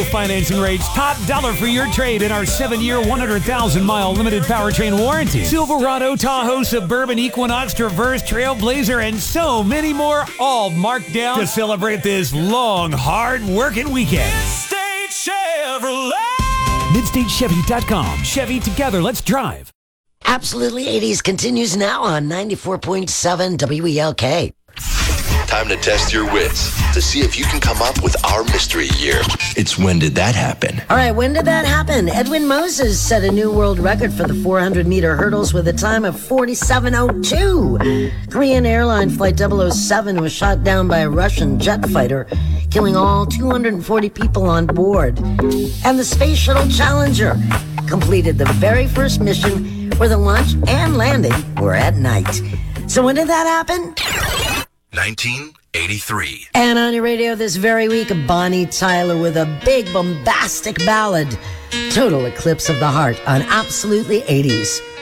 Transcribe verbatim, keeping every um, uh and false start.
financing rates, top dollar for your trade in our seven-year, one hundred thousand mile limited powertrain warranty. Silverado, Tahoe, Suburban, Equinox, Traverse, Trailblazer, and so many more, all marked down to celebrate this long, hard-working weekend. Midstate Chevrolet. Midstate Chevy dot com. Chevy, together, let's drive. Absolutely eighties continues now on ninety-four point seven W E L K. Time to test your wits to see if you can come up with our mystery year. It's When Did That Happen? All right, when did that happen? Edwin Moses set a new world record for the four hundred meter hurdles with a time of forty-seven oh two. Korean airline flight double oh seven was shot down by a Russian jet fighter, killing all two hundred forty people on board. And the Space Shuttle Challenger completed the very first mission where the launch and landing were at night. So when did that happen? nineteen eighty-three. And on your radio this very week, Bonnie Tyler with a big bombastic ballad, Total Eclipse of the Heart on Absolutely eighties.